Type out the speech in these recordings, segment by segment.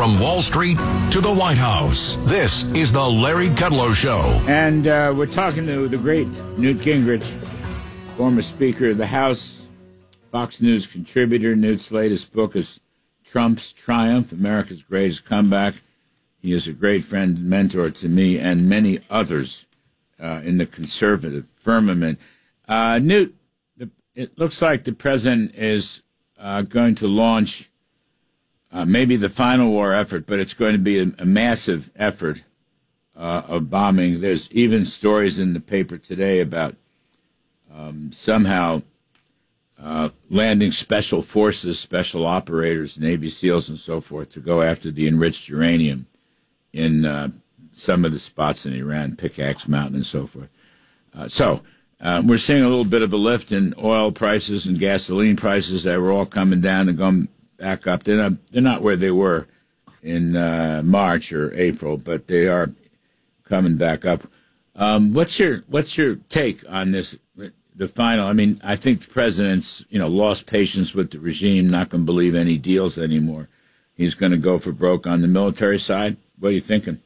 From Wall Street to the White House, this is the Larry Kudlow Show. And we're talking to the great Newt Gingrich, former Speaker of the House, Fox News contributor. Newt's latest book is Trump's Triumph, America's Greatest Comeback. He is a great friend and mentor to me and many others in the conservative firmament. Newt, it looks like the president is going to launch maybe the final war effort, but it's going to be a massive effort of bombing. There's even stories in the paper today about somehow landing special forces, special operators, Navy SEALs and so forth to go after the enriched uranium in some of the spots in Iran, Pickaxe Mountain and so forth. So we're seeing a little bit of a lift in oil prices and gasoline prices that were all coming down and going back up. They're not where they were in March or April, but they are coming back up. What's your take on this? The final. I mean, I think the president's lost patience with the regime. Not going to believe any deals anymore. He's going to go for broke on the military side. What are you thinking?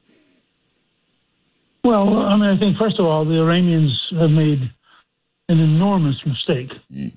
Well, I mean, I think first of all, the Iranians have made an enormous mistake.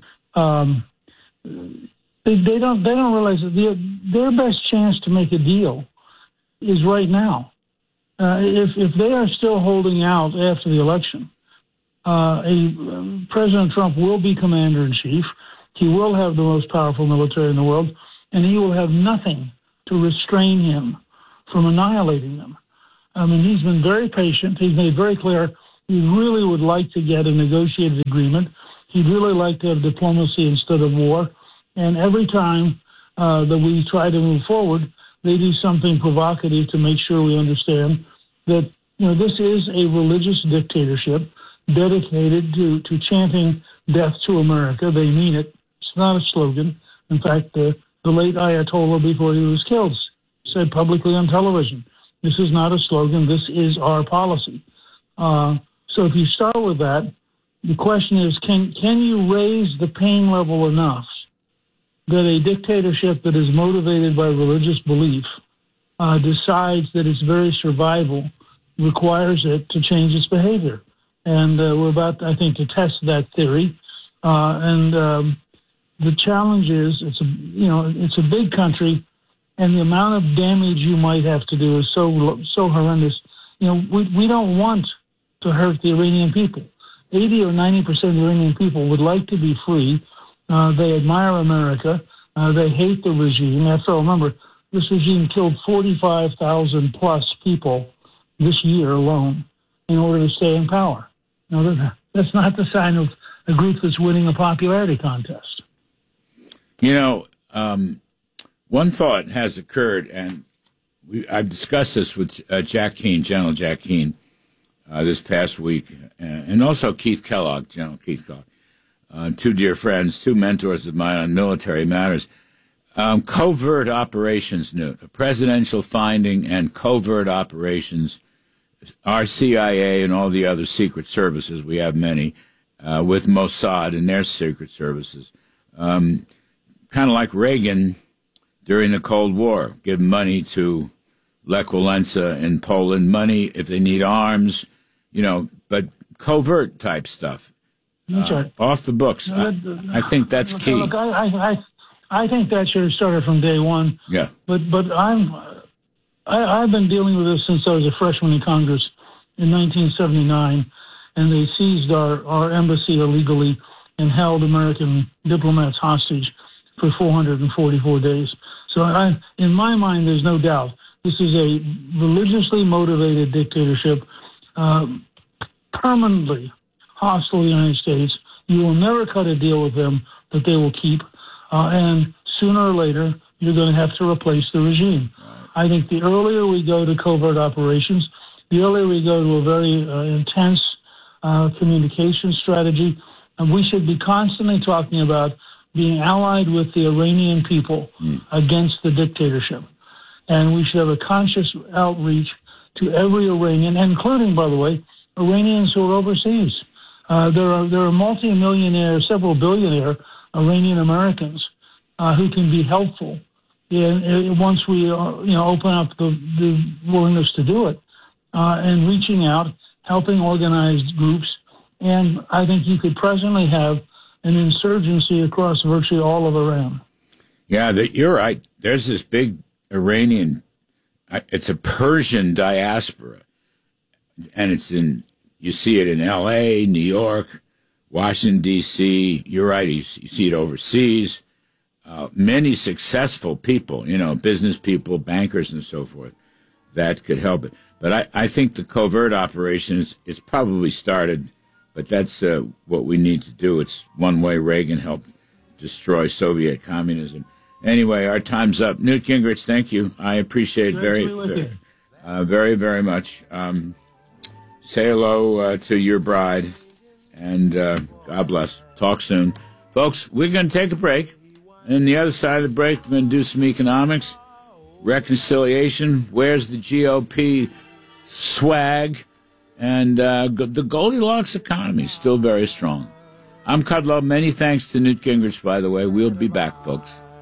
They don't realize that their best chance to make a deal is right now. If they are still holding out after the election, President Trump will be commander-in-chief. He will have the most powerful military in the world, and he will have nothing to restrain him from annihilating them. I mean, he's been very patient. He's made very clear he really would like to get a negotiated agreement. He'd really like to have diplomacy instead of war. And every time that we try to move forward, they do something provocative to make sure we understand that this is a religious dictatorship dedicated to chanting death to America. They mean it. It's not a slogan. In fact, the late Ayatollah, before he was killed, said publicly on television, this is not a slogan. This is our policy. So if you start with that, the question is, can you raise the pain level enough that a dictatorship that is motivated by religious belief decides that its very survival requires it to change its behavior? And we're about, I think, to test that theory. The challenge is, it's a big country, and the amount of damage you might have to do is so horrendous. We don't want to hurt the Iranian people. 80 or 90% of the Iranian people would like to be free. They admire America. They hate the regime. After all, remember, this regime killed 45,000 plus people this year alone in order to stay in power. That's not the sign of a group that's winning a popularity contest. One thought has occurred, and I've discussed this with General Jack Keane, this past week, and also General Keith Kellogg, two dear friends, two mentors of mine on military matters. Covert operations, Newt, a presidential finding, and covert operations, our CIA and all the other secret services, we have many, with Mossad and their secret services. Kind of like Reagan during the Cold War, give money to Lech Walesa in Poland, money if they need arms, but covert type stuff. Off the books. I think that's key. Look, I think that should have started from day one. Yeah. But I've been dealing with this since I was a freshman in Congress in 1979, and they seized our embassy illegally and held American diplomats hostage for 444 days. So in my mind, there's no doubt this is a religiously motivated dictatorship, permanently hostile to the United States. You will never cut a deal with them that they will keep, and sooner or later, you're going to have to replace the regime. I think the earlier we go to covert operations, the earlier we go to a very intense communication strategy, and we should be constantly talking about being allied with the Iranian people against the dictatorship. And we should have a conscious outreach to every Iranian, including, by the way, Iranians who are overseas. There are multi-millionaire, several billionaire Iranian Americans who can be helpful once we open up the willingness to do it, and reaching out, helping organized groups. And I think you could presently have an insurgency across virtually all of Iran. Yeah, you're right. There's this big Iranian, it's a Persian diaspora, and you see it in L.A., New York, Washington, D.C. You're right, you see it overseas. Many successful people, business people, bankers, and so forth, that could help it. But I think the covert operation is probably started, but that's what we need to do. It's one way Reagan helped destroy Soviet communism. Anyway, our time's up. Newt Gingrich, thank you. I appreciate it very, very much. Say hello to your bride, and God bless. Talk soon. Folks, we're going to take a break. And on the other side of the break, we're going to do some economics, reconciliation, where's the GOP swag, and the Goldilocks economy is still very strong. I'm Kudlow. Many thanks to Newt Gingrich, by the way. We'll be back, folks.